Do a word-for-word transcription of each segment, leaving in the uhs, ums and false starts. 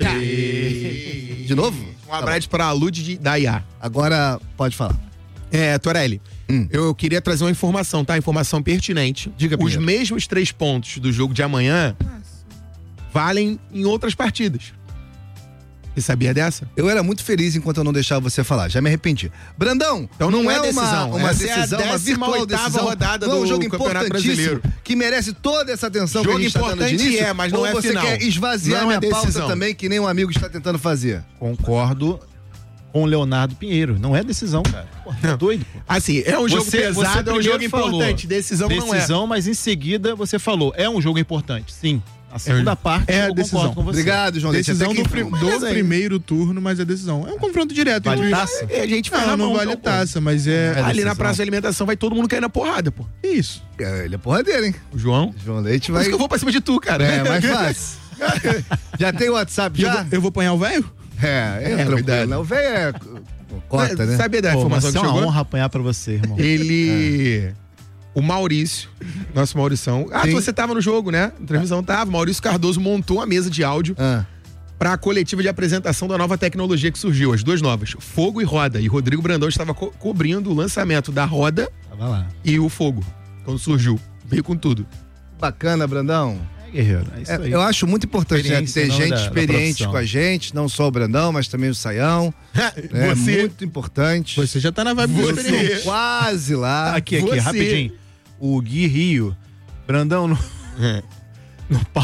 E... De novo? Um abraço tá para a Lud da I A. Agora, pode falar. É, Torelli, hum. eu queria trazer uma informação, tá? Informação pertinente. Diga, Os Pinheiro. mesmos três pontos do jogo de amanhã valem em outras partidas. Você sabia dessa? Eu era muito feliz enquanto eu não deixava você falar. Já me arrependi. Brandão, então não, não é decisão, uma, uma Essa decisão, é a uma virtual decisão. rodada não, do um jogo Campeonato importantíssimo Brasileiro. Que merece toda essa atenção jogo que a gente está dando de início. É, mas não ou é você final. quer esvaziar não minha é pauta também, que nem um amigo está tentando fazer? Concordo com o Leonardo Pinheiro. Não é decisão, cara. Pô, tá doido, pô. Assim, é um jogo você, pesado, você é um jogo falou, importante. Decisão, decisão não é. Decisão, mas em seguida você falou, é um jogo importante. Sim. A segunda é, parte é eu a decisão. Com você. Obrigado, João. Decisão do, prim, do mas primeiro turno, mas é decisão. É um confronto direto. Vale entre... taça? É, a gente não, não vale então, taça, mas é... é Ali na praça de alimentação vai todo mundo cair na porrada, pô. Isso. É, ele é porradeiro, hein? O João? João Leite vai... Por isso que eu vou pra cima de tu, cara. É, mais fácil. Já tem o WhatsApp, já? Eu vou, eu vou apanhar o velho? É, é, é tranquilo, né? O velho é... Cota, né? Sabia da Pô, informação mas que é uma chegou? honra apanhar pra você, irmão. Ele... É. O Maurício, nosso Maurição. Ah, Sim. você tava no jogo, né? Na transmissão tava. Maurício Cardoso montou uma mesa de áudio ah. para a coletiva de apresentação da nova tecnologia que surgiu, as duas novas, Fogo e Roda. E Rodrigo Brandão estava co cobrindo o lançamento da Roda tava lá. E o Fogo, quando surgiu. Veio com tudo. Bacana, Brandão. É, guerreiro. É isso aí. É, eu acho muito importante né, ter gente da, experiente da com a gente, não só o Brandão, mas também o Saião. É você, muito importante. Você já tá na vibe do experiente. Quase lá. Aqui, aqui, você. rapidinho. O Gui Rio, Brandão, no, é. no, pau,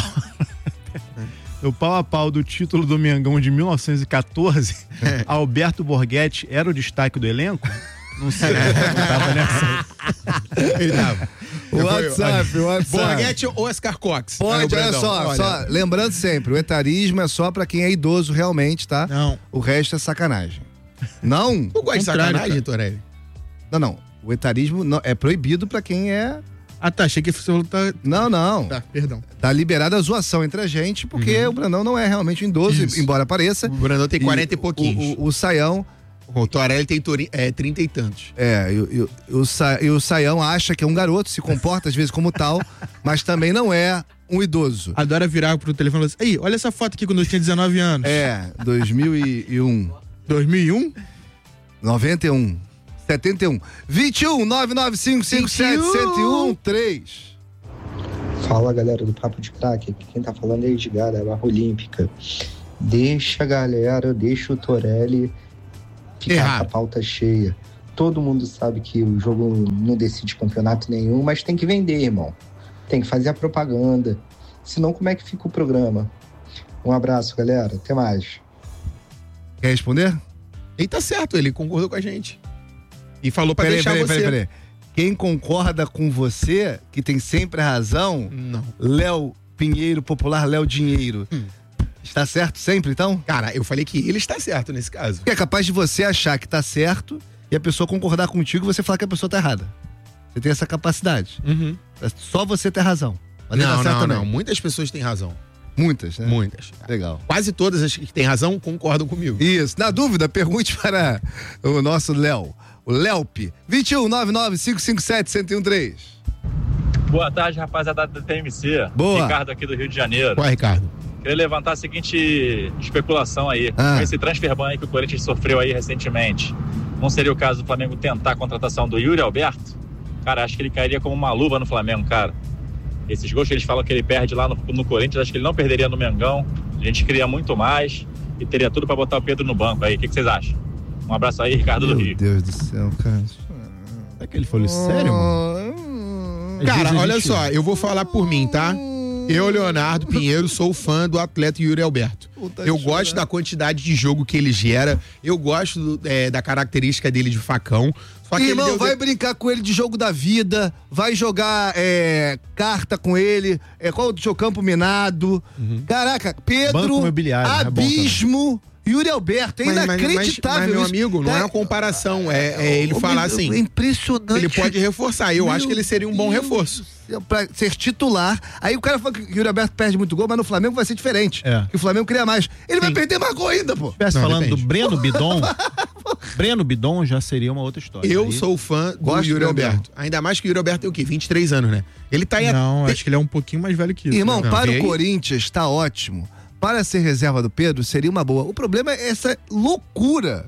no pau a pau do título do Mengão de mil novecentos e quatorze, é. Alberto Borghetti era o destaque do elenco? Não sei, não tava nessa. Ele tava. O WhatsApp, o WhatsApp. Borghetti ou Oscar Cox? Pode, olha só, olha só, lembrando sempre, o etarismo é só pra quem é idoso realmente, tá? Não. O resto é sacanagem. Não? Tu gosta de sacanagem, Torelli? Não, não. O etarismo não, é proibido pra quem é... Ah, tá. Achei que você falou tá... Não, não. Tá, perdão. Tá liberada a zoação entre a gente, porque uhum. o Brandão não é realmente um idoso, Isso. embora pareça. O Brandão tem quarenta e, e pouquinhos. O, o, o Saião... O Torelli tem é, trinta e tantos. É, e, e, e, o Sa, e o Saião acha que é um garoto, se comporta às vezes como tal, mas também não é um idoso. Adora virar pro telefone e falar assim, aí, olha essa foto aqui quando eu tinha dezenove anos. É, dois mil e um. dois mil e um? noventa e um. setenta e um. vinte e um, nove nove cinco cinco sete sete um três. Fala, galera do Papo de Craque. Aqui quem tá falando é Edgar, da Barra Olímpica. Deixa a galera, deixa o Torelli ficar Errado. com a pauta cheia. Todo mundo sabe que o jogo não decide campeonato nenhum, mas tem que vender, irmão. Tem que fazer a propaganda. Senão, como é que fica o programa? Um abraço, galera. Até mais. Quer responder? Ele tá certo, ele concordou com a gente. E falou pra peraí, deixar peraí, você. Peraí, peraí. Quem concorda com você, que tem sempre a razão, não. Léo Pinheiro, popular Léo Dinheiro. Hum. Está certo sempre, então? Cara, eu falei que ele está certo nesse caso. Porque é capaz de você achar que tá certo e a pessoa concordar contigo e você falar que a pessoa tá errada. Você tem essa capacidade. Uhum. É só você ter razão. Mas não, não, também. não. Muitas pessoas têm razão. Muitas, né? Muitas. Legal. Quase todas as que têm razão concordam comigo. Isso. Na dúvida, pergunte para o nosso Léo. O Léup. vinte e um, nove nove cinco cinco sete, um zero um três. Boa tarde, rapaziada da T M C. Boa. Ricardo aqui do Rio de Janeiro. Boa, Ricardo. Queria levantar a seguinte especulação aí. Ah. Com esse transfer ban aí que o Corinthians sofreu aí recentemente, não seria o caso do Flamengo tentar a contratação do Yuri Alberto? Cara, acho que ele cairia como uma luva no Flamengo, cara. Esses gols que eles falam que ele perde lá no, no Corinthians, acho que ele não perderia no Mengão. A gente queria muito mais e teria tudo pra botar o Pedro no banco aí. O que, que vocês acham? Um abraço aí, Ricardo Meu do Rio. Meu Deus do céu, cara. Será que ele falou isso sério, mano? Cara, olha só, eu vou falar por mim, tá? Eu, Leonardo Pinheiro, sou fã do atleta Yuri Alberto. Puta eu gosto chorar. da quantidade de jogo que ele gera. Eu gosto do, é, da característica dele de facão. Só que Irmão, ele vai de... brincar com ele de jogo da vida, vai jogar é, carta com ele, é, qual o seu campo minado. Uhum. Caraca, Pedro, Abismo... É Yuri Alberto, é inacreditável. Mas, mas, mas meu amigo, não é uma comparação. É, é ele falar assim. É impressionante. Ele pode reforçar. Eu meu acho que ele seria um bom Deus reforço. Pra ser titular. Aí o cara fala que o Yuri Alberto perde muito gol, mas no Flamengo vai ser diferente. É. Que o Flamengo cria mais. Ele Sim. vai perder mais gol ainda, pô. Se falando depende. do Breno Bidon, Breno Bidon já seria uma outra história. Eu aí. sou fã do Gosto Yuri Alberto. Ainda mais que o Yuri Alberto tem o quê? vinte e três anos, né? Ele tá aí. Não, a... acho que ele é um pouquinho mais velho que isso. Irmão, não, para o Corinthians tá ótimo. para ser reserva do Pedro, seria uma boa. O problema é essa loucura.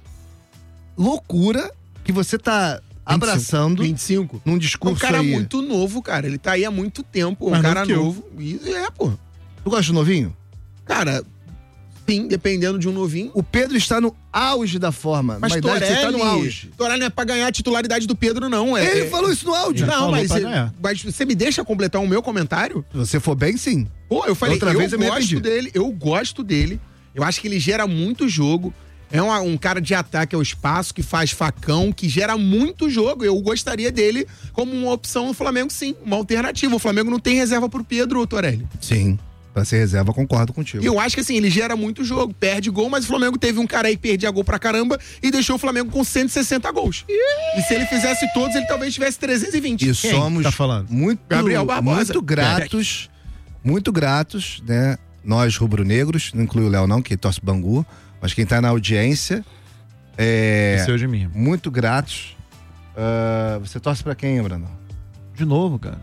Loucura que você tá abraçando. vinte e cinco Num discurso aí. Um cara aí. muito novo, cara. Ele tá aí há muito tempo. Um Mas cara não que eu. novo. E é, pô. Tu gosta de novinho? Cara, sim, dependendo de um novinho. O Pedro está no auge da forma. Mas Uma idade que você tá no Torelli, auge. Torelli não é pra ganhar a titularidade do Pedro, não. É, Ele é- falou isso no áudio. Não, falou mas, pra é- ganhar. mas você me deixa completar o meu comentário? Se você for bem, sim. Pô, eu falei, Outra eu vez eu me gosto arrependi. dele, eu gosto dele. Eu acho que ele gera muito jogo. É um, um cara de ataque ao espaço, que faz facão, que gera muito jogo. Eu gostaria dele como uma opção no Flamengo, sim. Uma alternativa. O Flamengo não tem reserva pro Pedro, Torelli. Sim. Pra ser reserva, concordo contigo. E eu acho que assim, ele gera muito jogo, perde gol, mas o Flamengo teve um cara aí que perdia gol pra caramba e deixou o Flamengo com cento e sessenta gols. E se ele fizesse todos, ele talvez tivesse trezentos e vinte. E Quem somos tá falando? muito, Gabriel Barbosa. muito gratos, muito gratos, né? Nós rubro-negros, não inclui o Léo não, que torce Bangu, mas quem tá na audiência, é, Esqueceu de mim. muito gratos. Ah, você torce pra quem, Brandão? De novo, cara.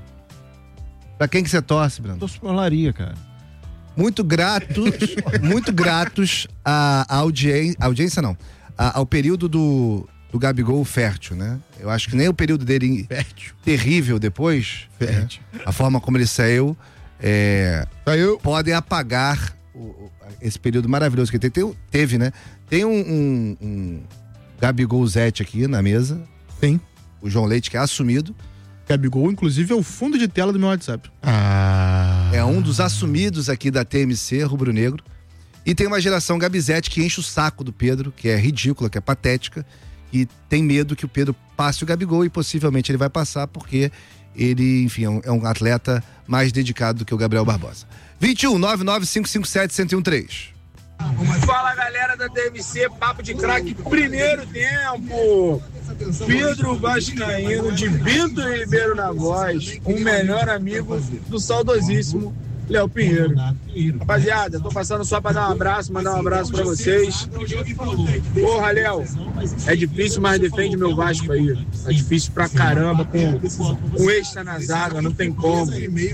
Pra quem que você torce, Brandão? Tô por Olaria, cara. Muito gratos, muito gratos à à audiência, audiência não, à- ao período do, do Gabigol fértil, né? Eu acho que nem o período dele Fértil. terrível depois, Fértil. né? A forma como ele saiu, é, Saiu. podem apagar o- o- esse período maravilhoso que ele teve, Tem- teve, né? Tem um, um, um Gabigol Zete aqui na mesa. Tem. O João Leite, que é assumido. Gabigol, inclusive, é o fundo de tela do meu WhatsApp. Ah. É um dos assumidos aqui da T M C, rubro-negro. E tem uma geração Gabizete que enche o saco do Pedro, que é ridícula, que é patética, e tem medo que o Pedro passe o Gabigol, e possivelmente ele vai passar porque ele, enfim, é um, é um atleta mais dedicado do que o Gabriel Barbosa. vinte e um, nove nove cinco cinco sete, um zero um três. Fala, galera da T M C, papo de craque, primeiro tempo. Pedro Vascaíno, de Bento Ribeiro na voz, o melhor amigo do saudosíssimo Léo Pinheiro. Rapaziada, tô passando só pra dar um abraço, mandar um abraço pra vocês. Porra, Léo, é difícil, mas defende meu Vasco aí. É difícil pra caramba, com um extra na zaga, não tem como.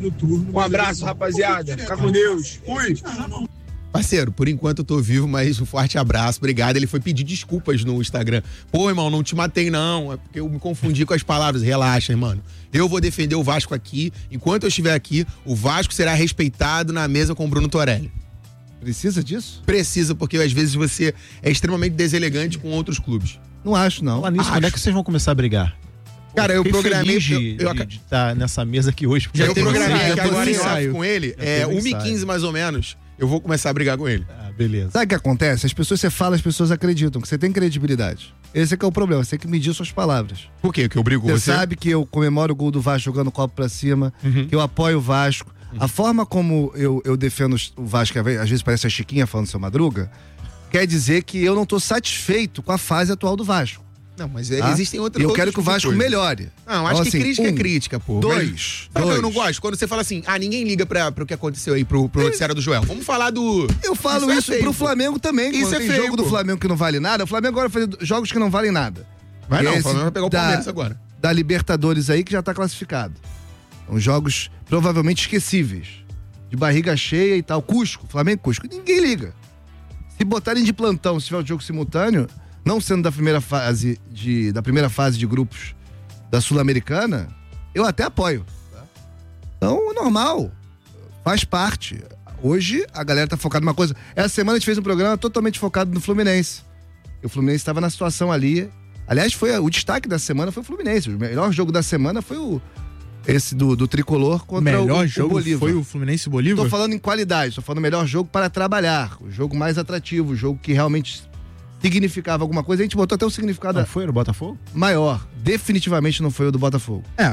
Um abraço, rapaziada. Fica com Deus. Fui. Parceiro, por enquanto eu tô vivo, mas um forte abraço, obrigado. Ele foi pedir desculpas no Instagram. Pô, irmão, não te matei não, é porque eu me confundi com as palavras. Relaxa, mano. Eu vou defender o Vasco aqui. Enquanto eu estiver aqui, o Vasco será respeitado na mesa com o Bruno Torelli. Precisa disso? Precisa, porque às vezes você é extremamente deselegante com outros clubes. Não acho, não. Falar nisso, Acho. quando é que vocês vão começar a brigar? Cara, eu Fiquei programei... feliz de eu, eu, estar nessa mesa aqui hoje. porque eu já teve programei ensaio, aqui já teve agora em ensaio. off com ele, Já é teve uma e ensaio. quinze mais ou menos, eu vou começar a brigar com ele. Ah, beleza. Sabe o que acontece? As pessoas, você fala, as pessoas acreditam que você tem credibilidade. Esse é que é o problema, você tem que medir suas palavras. Por quê? Que eu brigo com Você você? sabe que eu comemoro o gol do Vasco jogando o copo pra cima, Uhum. que eu apoio o Vasco. A forma como eu, eu defendo o Vasco, às vezes parece a Chiquinha falando seu Madruga, quer dizer que eu não tô satisfeito com a fase atual do Vasco. Não, mas tá? existem outras E eu outros quero que o tipos de Vasco coisa. melhore. Não, acho Então, que assim, crítica é um, crítica, pô. Dois. Mas, sabe o que dois. eu não gosto? Quando você fala assim, ah, ninguém liga pra, pro que aconteceu aí, pro, pro noticiário do Joel. Vamos falar do... Eu falo Isso é isso, feio, pro pô. Flamengo também. Isso Quando é tem feio, jogo do pô. Flamengo que não vale nada, o Flamengo agora vai fazer jogos que não valem nada. Vai não, o Esse Flamengo vai pegar o da- Palmeiras agora. Da Libertadores aí, que já tá classificado. São jogos provavelmente esquecíveis. De barriga cheia e tal. Cusco, Flamengo Cusco. Ninguém liga. Se botarem de plantão, se tiver o jogo simultâneo, não sendo da primeira fase de, da primeira fase de grupos da Sul-Americana, eu até apoio. Tá? Então, normal. Faz parte. Hoje, a galera tá focada numa coisa. Essa semana a gente fez um programa totalmente focado no Fluminense. E o Fluminense estava na situação ali. Aliás, foi a- o destaque da semana foi o Fluminense. O melhor jogo da semana foi o esse do, do Tricolor O contra o, melhor o jogo Bolívar. foi o Fluminense e Bolívar? Tô falando em qualidade, tô falando o melhor jogo para trabalhar. O jogo mais atrativo, o jogo que realmente significava alguma coisa. A gente botou até um significado Não foi no Botafogo? maior. Definitivamente não foi o do Botafogo. É.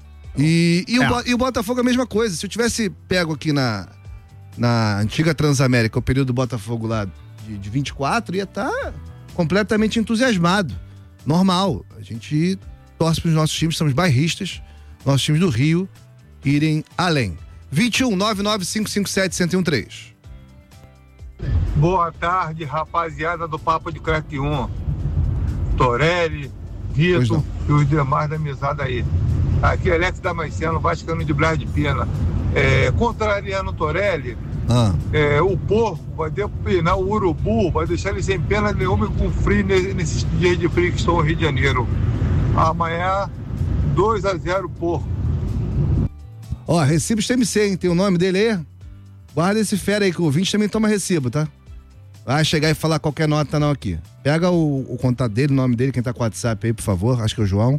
E, e, É. O, Bo- e o Botafogo é a mesma coisa. Se eu tivesse pego aqui na, na antiga Transamérica, o período do Botafogo lá de, de vinte e quatro, ia estar completamente entusiasmado. Normal. A gente torce para os nossos times, somos bairristas, nossos times do Rio irem além. vinte e um, nove nove cinco cinco sete, um zero um três. Boa tarde, rapaziada do Papo de Craque um. Torelli, Pois Vitor não. e os demais da mesada aí. Aqui é Alex Damasceno, Vascaíno de Blas de Pena. É, contrariando o Torelli, Ah. É, o porco vai depinar o urubu, vai deixar ele sem pena nenhuma e com frio nesses dias de frio que estão no Rio de Janeiro. Amanhã, dois a zero porco. Ó, recibos T M C, hein? Tem o nome dele aí? Guarda esse fera aí que o ouvinte também toma recibo, tá? Vai chegar e falar qualquer nota não aqui. Pega o, o contato dele, o nome dele, quem tá com o WhatsApp aí, por favor. Acho que é o João.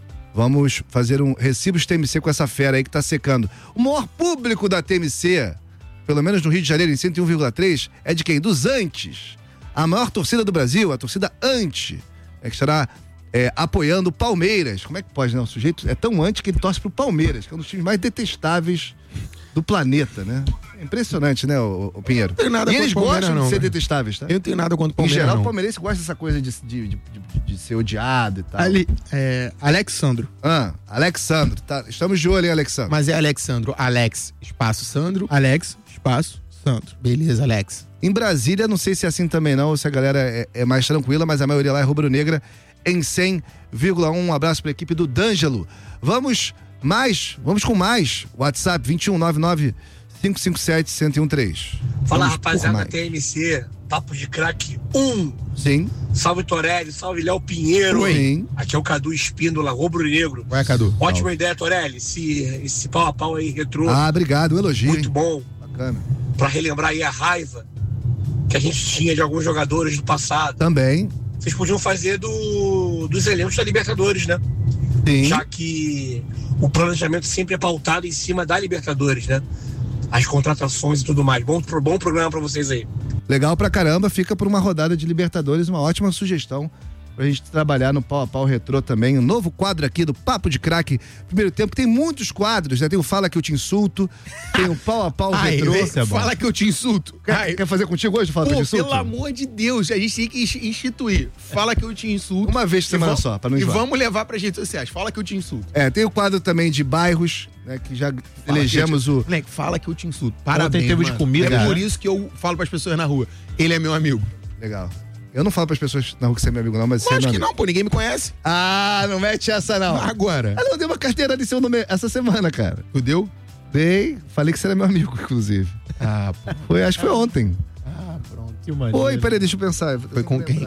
Vamos fazer um recibos T M C com essa fera aí que tá secando. O maior público da T M C, pelo menos no Rio de Janeiro, em cento e um vírgula três, é de quem? Dos Antes. A maior torcida do Brasil, a torcida Ante, é que estará é, apoiando o Palmeiras. Como é que pode, né? O sujeito é tão anti que ele torce pro Palmeiras, que é um dos times mais detestáveis do planeta, né? É impressionante, né, o, o Pinheiro? Não tenho nada e eles gostam não, de ser velho. detestáveis, tá? Eu não tenho nada contra o Palmeiras. Em geral, não. o palmeirense gosta dessa coisa de, de, de, de, de ser odiado e tal. Ali, é, Alexandro. Ah, Alexandro. Tá, estamos de olho, hein, Alexandro? Mas é Alexandro. Alex, espaço Sandro. Alex, espaço, Sandro. Beleza, Alex. Em Brasília, não sei se é assim também não, ou se a galera é, é mais tranquila, mas a maioria lá é rubro-negra em cem vírgula um. Um abraço pra equipe do D'Angelo. Vamos mais, vamos com mais. WhatsApp vinte e um, nove nove, cinco cinco sete, um zero um três. Fala, Vamos rapaziada da T M C, Papo de Craque um. Sim. Salve Torelli, salve Léo Pinheiro. Sim. Aqui é o Cadu Espíndola, rubro-negro. Ué, Cadu. Ótima Salve. ideia, Torelli. Esse, esse pau a pau aí, retrô. Ah, obrigado, um elogio. Muito hein? bom. Bacana. Pra relembrar aí a raiva que a gente tinha de alguns jogadores do passado. Também. Vocês podiam fazer do, dos elencos da Libertadores, né? Sim. Já que o planejamento sempre é pautado em cima da Libertadores, né? As contratações e tudo mais. Bom, bom programa pra vocês aí. Legal pra caramba, fica por uma rodada de Libertadores, uma ótima sugestão pra gente trabalhar no Pau a Pau Retrô também, um novo quadro aqui do Papo de Craque Primeiro Tempo, tem muitos quadros, né? Tem o Fala Que Eu Te Insulto, tem o Pau a Pau Ai, Retrô. é Fala Que Eu Te Insulto. Quer, Ai, quer fazer contigo hoje, Fala pô, Que Eu Te Insulto? pelo amor de Deus, a gente tem que instituir. Fala Que Eu Te Insulto. Uma vez por semana só, pra não E enjoar. vamos levar pras redes sociais. Fala Que Eu Te Insulto. É, tem o quadro também de bairros, né? Que já Fala elegemos que eu te... o... Moleque, fala que eu te insulto. Parabéns, teve de mano. comida, É né? por isso que eu falo pras pessoas na rua. Ele é meu amigo. Legal. Eu não falo pras pessoas na rua que você é meu amigo não, mas você é Acho meu que amigo. não, pô. Ninguém me conhece. Ah, não mete essa não. Agora. Ah, não, dei uma carteira de seu nome essa semana, cara. Tu deu? Dei, falei que você era meu amigo, inclusive. Ah, pô. Foi, acho que foi ontem. Ah, pronto. Que maneiro. Foi, peraí, deixa eu pensar. Foi com quem?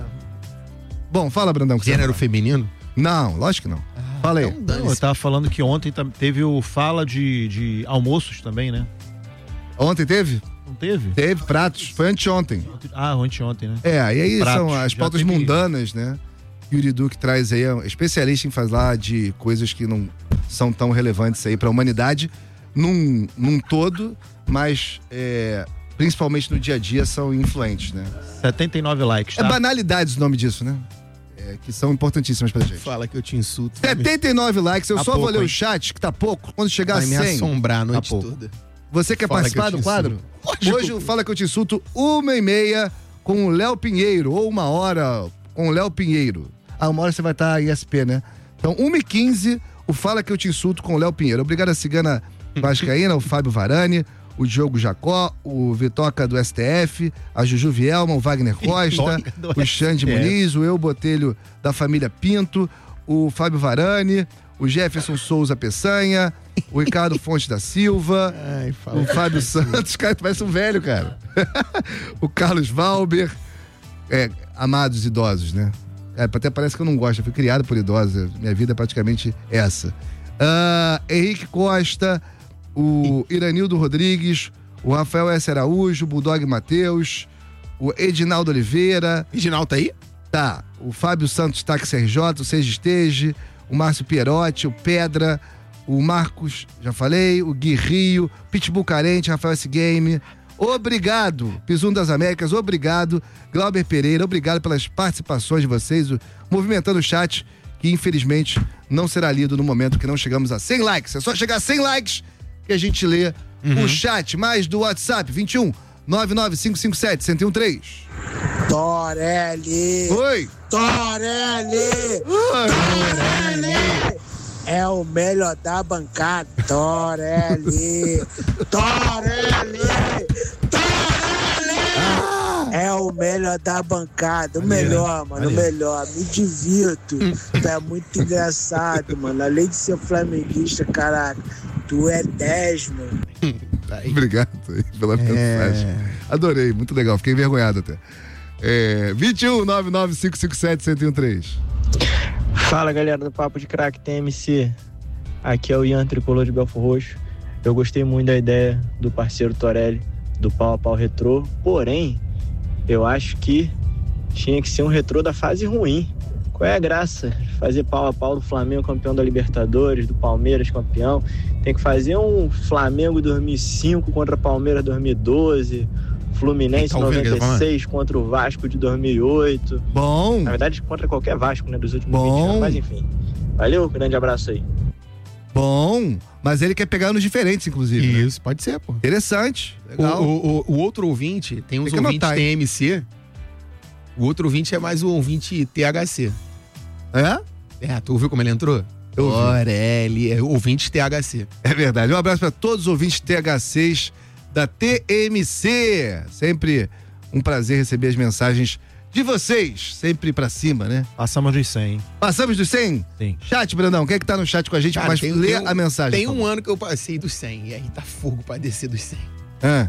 Bom, fala, Brandão. que você Gênero fala. feminino? Não, lógico que não. Fala aí. Então, Não, eu tava falando que ontem tam- teve o Fala de, de almoços também, né? Ontem teve? Não teve? Teve pratos. Foi anteontem. Ah, anteontem, né? É, e aí Pratos. são as Já pautas teve- mundanas, né? Yuri Duque traz aí, é um especialista em falar de coisas que não são tão relevantes aí pra humanidade num, num todo, mas é, principalmente no dia a dia são influentes, né? setenta e nove likes, É tá? banalidades o nome disso, né? É, que são importantíssimas pra gente. Fala que eu te insulto. setenta e nove likes, eu Tá só vou pouco, ler o hein? chat, que tá pouco. Quando chegar Vai a me cem... assombrar a noite tá pouco. toda. Você quer Fala participar que eu do te quadro? insulto. Hoje o Fala Que Eu Te Insulto, uma e meia com o Léo Pinheiro, ou uma hora com o Léo Pinheiro. Ah, uma hora você vai estar em S P, né? Então, uma e quinze, o Fala Que Eu Te Insulto com o Léo Pinheiro. Obrigado a Cigana Vascaína, o Fábio Varani, o Diogo Jacó, o Vitoca do S T F, a Juju Vielma, o Wagner Costa, Vitoca do o Xande S T F. Muniz, o Eu Botelho da família Pinto, o Fábio Varani, o Jefferson Souza Peçanha, o Ricardo Fonte da Silva, Ai, fala. o Fábio Santos, cara, tu parece um velho, cara. O Carlos Valber, é, amados idosos, né? É, até parece que eu não gosto, eu fui criado por idosos, minha vida é praticamente essa. Ah, Henrique Costa, o Iranildo Rodrigues, o Rafael S. Araújo, o Bulldog Matheus, o Edinaldo Oliveira. Reginaldo tá aí? Tá, o Fábio Santos Táxi R J, o Seja Estege, o Márcio Pierotti, o Pedra, o Marcos, já falei, o Gui Rio, Pitbull Carente, Rafael S. Game. Obrigado, Pisum das Américas, obrigado, Glauber Pereira, obrigado pelas participações de vocês, o, movimentando o chat, que infelizmente não será lido no momento que não chegamos a cem likes. É só chegar a cem likes que a gente lê Uhum. o chat, mais do WhatsApp, vinte e um, nove nove cinco cinco sete, um zero um três. Torelli! Oi! Torelli! Torelli! É o melhor da bancada. Torelli! Torelli! Torelli! É o melhor da bancada. O melhor, mano. O melhor. Me divirto. Tu é muito engraçado, mano. Além de ser flamenguista, caraca, tu é dez, mano. Obrigado aí pela é... mensagem. Adorei, muito legal. Fiquei envergonhado até. É, vinte e um, nove nove cinco cinco sete, zero um três. Fala, galera do Papo de Craque T M C. Aqui é o Ian, tricolor de Belfort Roxo. Eu gostei muito da ideia do parceiro Torelli, do pau a pau retrô. Porém, eu acho que tinha que ser um retrô da fase ruim. Qual é a graça? Fazer pau a pau do Flamengo campeão da Libertadores, do Palmeiras campeão. Tem que fazer um Flamengo dois mil e cinco contra Palmeiras dois mil e doze, Fluminense noventa e seis contra o Vasco de dois mil e oito. Bom. Na verdade, contra qualquer Vasco, né, dos últimos Bom. vinte anos, mas enfim. Valeu, grande abraço aí. Bom, mas ele quer pegar nos diferentes, inclusive. Isso, né? Pode ser, pô. Interessante. Legal. O, o, o, o outro ouvinte, tem uns tem ouvintes T M C. O outro ouvinte é mais o ouvinte T H C. É? É, tu ouviu como ele entrou? Torelli, é ouvinte T H C. É verdade. Um abraço para todos os ouvintes T H Cs da T M C. Sempre um prazer receber as mensagens de vocês. Sempre pra cima, né? Passamos dos cem. Passamos dos cem? Sim. Chat, Brandão, quem é que tá no chat com a gente? Cara, Mas tem, lê tem um, a mensagem. Tem um ano que eu passei dos cem. E aí tá fogo pra descer dos cem. É.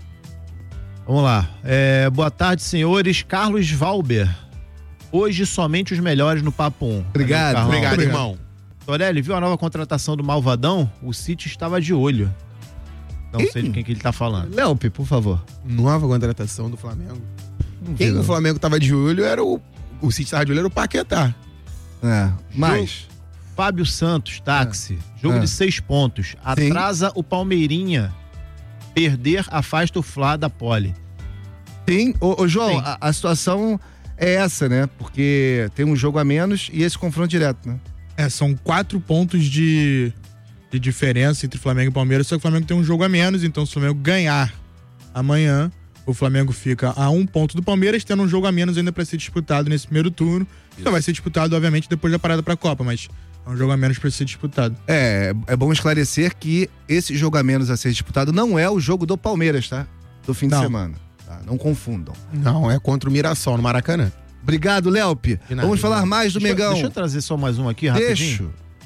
Vamos lá. É, boa tarde, senhores. Carlos Valber. Hoje somente os melhores no Papo um. Obrigado. Valeu, obrigado, obrigado, irmão. Torelli, viu a nova contratação do Malvadão? O City estava de olho. Não sei de quem que ele tá falando. Léope, por favor. Nova contratação do Flamengo. Não quem o Flamengo tava de olho era o... O City tava de olho era o Paquetá. É, mas... Fábio Santos, táxi. É. Jogo é. de seis pontos. Atrasa Sim. o Palmeirinha. Perder afasta o Flá da Pole. Sim. Ô, ô João, a, a situação é essa, né? Porque tem um jogo a menos e esse confronto direto, né? É, são quatro pontos de, de diferença entre Flamengo e Palmeiras, só que o Flamengo tem um jogo a menos, então se o Flamengo ganhar amanhã, o Flamengo fica a um ponto do Palmeiras, tendo um jogo a menos ainda para ser disputado nesse primeiro turno. Isso. Só vai ser disputado, obviamente, depois da parada pra Copa, mas é um jogo a menos para ser disputado. É, é bom esclarecer que esse jogo a menos a ser disputado não é o jogo do Palmeiras, tá? Do fim não. de semana. Tá? Não confundam. Não, é contra o Mirassol, no Maracanã. Obrigado, Léope. Vamos falar mais do deixa, Mengão. Deixa eu trazer só mais um aqui, rapidinho. Deixa.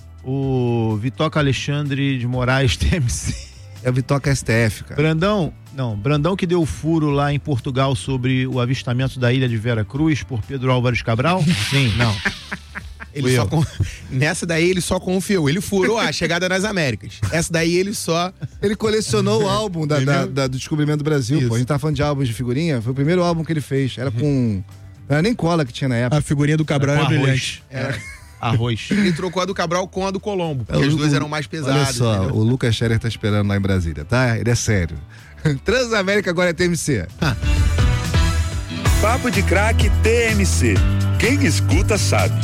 O Vitoca Alexandre de Moraes T M C. É o Vitoca S T F, cara. Brandão, não, Brandão que deu o furo lá em Portugal sobre o avistamento da ilha de Vera Cruz por Pedro Álvares Cabral? Sim, não. Ele só con... Nessa daí ele só confiou. Ele furou a chegada nas Américas. Essa daí ele só... Ele colecionou o álbum da, da, da, do Descobrimento do Brasil, Isso. pô. A gente tá falando de álbuns de figurinha. Foi o primeiro álbum que ele fez. Era com... Não era nem cola que tinha na época. A figurinha do Cabral era brilhante. Era arroz. Ele trocou a do Cabral com a do Colombo, porque é, os o, dois eram mais pesados. Olha só, entendeu? O Lucas Scherer tá esperando lá em Brasília, tá? Ele é sério. Transamérica agora é T M C. Papo de Craque T M C. Quem escuta sabe.